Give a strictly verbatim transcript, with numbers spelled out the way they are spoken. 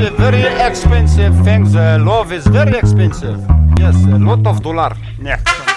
a very expensive thing. The love is very expensive. Yes, a lot of dollar. Yeah.